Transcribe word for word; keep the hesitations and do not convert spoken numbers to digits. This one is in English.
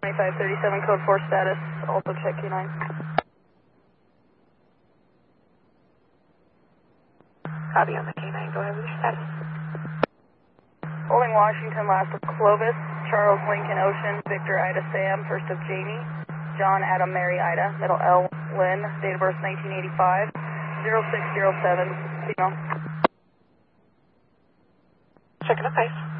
twenty-five thirty-seven, code four status, also check K nine. Copy on the K nine, go ahead with your status. Holding Washington, last of Clovis, Charles Lincoln Ocean, Victor Ida Sam, first of Jamie, John Adam Mary Ida, middle L Lynn, date of birth nineteen eighty-five, zero six zero seven, female. Checking the face.